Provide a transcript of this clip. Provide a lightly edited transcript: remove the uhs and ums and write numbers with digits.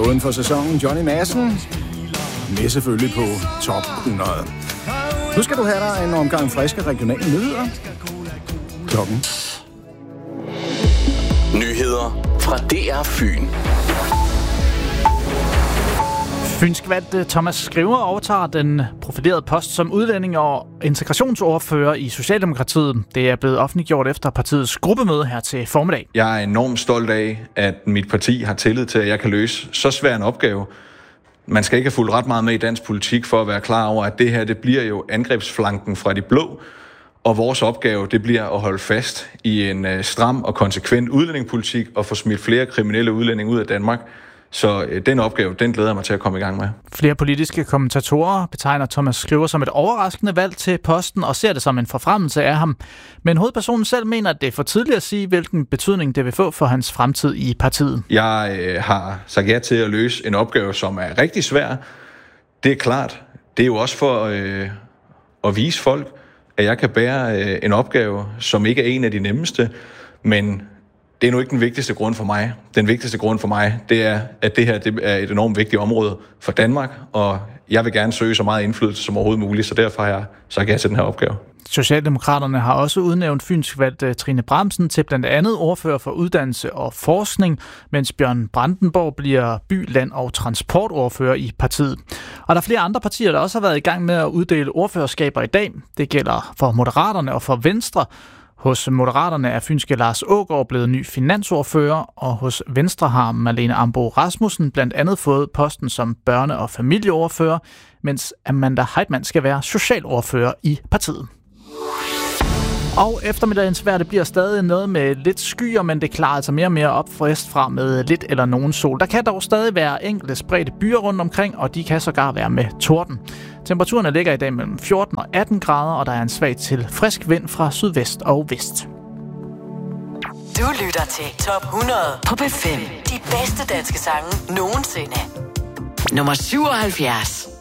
Flåden for sæsonen, Johnny Madsen, med selvfølgelig på top 100. Nu skal du have dig en omgang friske regionale nyheder. Klokken. Nyheder fra DR Fyn. Fynskvalgte Thomas Skriver overtager den profilerede post som udlænding- og integrationsordfører i Socialdemokratiet. Det er blevet offentliggjort efter partiets gruppemøde her til formiddag. Jeg er enormt stolt af, at mit parti har tillid til, at jeg kan løse så svær en opgave. Man skal ikke have fulgt ret meget med i dansk politik for at være klar over, at det her det bliver jo angrebsflanken fra de blå. Og vores opgave det bliver at holde fast i en stram og konsekvent udlændingepolitik og få smidt flere kriminelle udlændinge ud af Danmark. Så den opgave, den glæder jeg mig til at komme i gang med. Flere politiske kommentatorer betegner Thomas Skriver som et overraskende valg til posten og ser det som en forfremmelse af ham. Men hovedpersonen selv mener, at det er for tidligt at sige, hvilken betydning det vil få for hans fremtid i partiet. Jeg har sagt ja til at løse en opgave, som er rigtig svær. Det er klart. Det er jo også for at vise folk, at jeg kan bære en opgave, som ikke er en af de nemmeste, men det er nu ikke den vigtigste grund for mig. Den vigtigste grund for mig, det er, at det her det er et enormt vigtigt område for Danmark, og jeg vil gerne søge så meget indflydelse som overhovedet muligt, så derfor har jeg sagt ja til den her opgave. Socialdemokraterne har også udnævnt fynskvalgte Trine Bramsen til blandt andet ordfører for uddannelse og forskning, mens Bjørn Brandenborg bliver by-, land- og transportordfører i partiet. Og der er flere andre partier, der også har været i gang med at uddele ordførerskaber i dag. Det gælder for Moderaterne og for Venstre. Hos Moderaterne er fynske Lars Aagaard blevet ny finansordfører, og hos Venstre har Marlene Ambo Rasmussen blandt andet fået posten som børne- og familieordfører, mens Amanda Heitmann skal være socialordfører i partiet. Og eftermiddagens vejr, det bliver stadig noget med lidt skyer, men det klarer altså mere og mere op for østfra med lidt eller nogen sol. Der kan dog stadig være enkelte spredte byer rundt omkring, og de kan sågar være med torden. Temperaturerne ligger i dag mellem 14 og 18 grader, og der er en svag til frisk vind fra sydvest og vest. Du lytter til Top 100 på B5. De bedste danske sange nogensinde. Nummer 77.